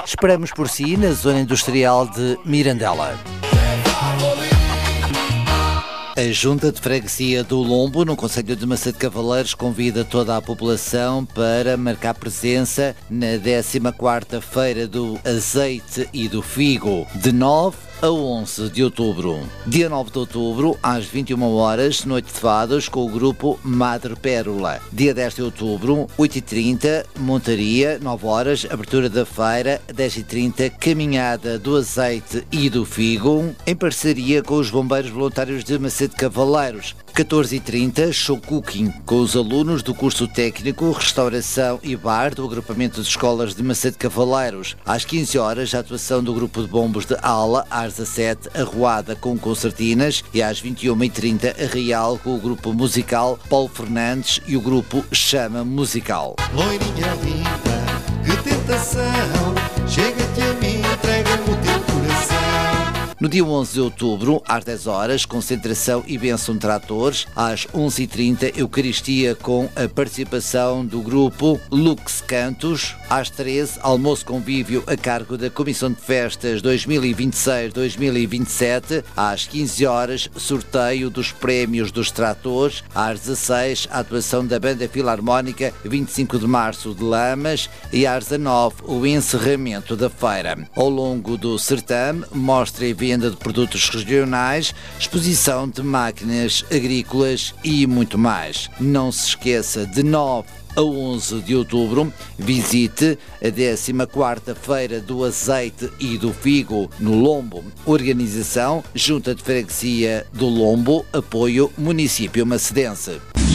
Esperamos por si na zona industrial de Mirandela. A Junta de Freguesia do Lombo, no concelho de Maçã de Cavaleiros, convida toda a população para marcar presença na 14ª Feira do Azeite e do Figo, de 9 a 11 de outubro. Dia 9 de outubro, às 21 horas, noite de fados com o grupo Madre Pérola. Dia 10 de outubro, 8h30, montaria, 9 horas, abertura da feira, 10h30, caminhada do azeite e do figo, em parceria com os bombeiros voluntários de Maçã de Cavaleiros. 14h30, show cooking com os alunos do curso técnico Restauração e Bar do agrupamento de escolas de Maçã de Cavaleiros. Às 15 horas, a atuação do grupo de bombos de Ala, às 17, arruada com concertinas, e às 21h30, arraial com o grupo musical Paulo Fernandes e o grupo Chama Musical. Loirinha linda, que tentação, chega-te a mim, entrega-me o teu coração. No dia 11 de outubro, às 10 horas, concentração e bênção de tratores. Às 11h30, Eucaristia com a participação do grupo Lux Cantos. Às 13, almoço convívio a cargo da Comissão de Festas 2026-2027. Às 15 horas, sorteio dos prémios dos tratores. Às 16, a atuação da Banda Filarmónica 25 de Março de Lamas. E às 19, o encerramento da feira. Ao longo do certame, mostra e venda de produtos regionais, exposição de máquinas agrícolas e muito mais. Não se esqueça, de 9 a 11 de outubro, visite a 14ª Feira do Azeite e do Figo, no Lombo. Organização Junta de Freguesia do Lombo, apoio Município Macedense.